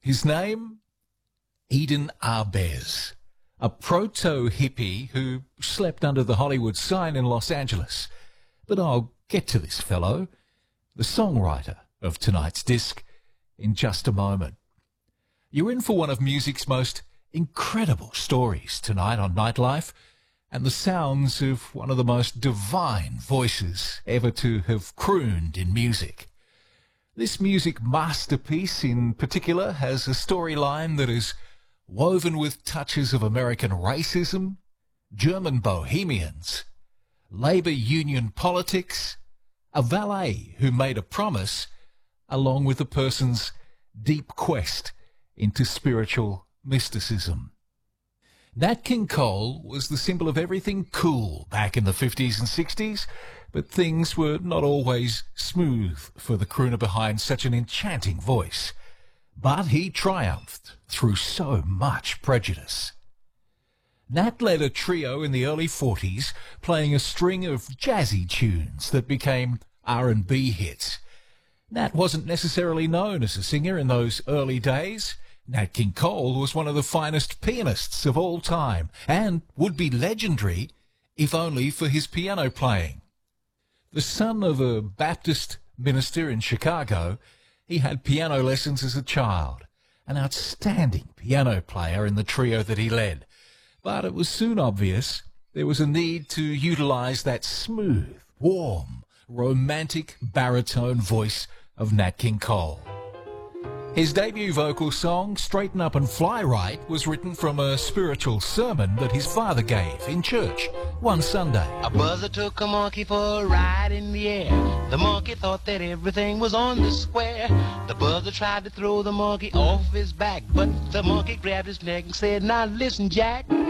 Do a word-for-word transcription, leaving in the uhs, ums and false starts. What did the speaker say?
His name? Eden Arbez, a proto-hippie who slept under the Hollywood sign in Los Angeles. But I'll get to this fellow, the songwriter of tonight's disc, in just a moment. You're in for one of music's most incredible stories tonight on Nightlife, and the sounds of one of the most divine voices ever to have crooned in music. This music masterpiece in particular has a storyline that is woven with touches of American racism, German bohemians, labor union politics, a valet who made a promise, along with a person's deep quest into spiritual mysticism. Nat King Cole was the symbol of everything cool back in the fifties and sixties, but things were not always smooth for the crooner behind such an enchanting voice. But he triumphed through so much prejudice. Nat led a trio in the early forties, playing a string of jazzy tunes that became R and B hits. Nat wasn't necessarily known as a singer in those early days. Nat King Cole was one of the finest pianists of all time and would be legendary if only for his piano playing. The son of a Baptist minister in Chicago, he had piano lessons as a child, an outstanding piano player in the trio that he led. But it was soon obvious there was a need to utilize that smooth, warm, romantic baritone voice of Nat King Cole. His debut vocal song, Straighten Up and Fly Right, was written from a spiritual sermon that his father gave in church one Sunday. A buzzer took a monkey for a ride in the air. The monkey thought that everything was on the square. The buzzer tried to throw the monkey off his back, but the monkey grabbed his neck and said, "Now listen, Jack,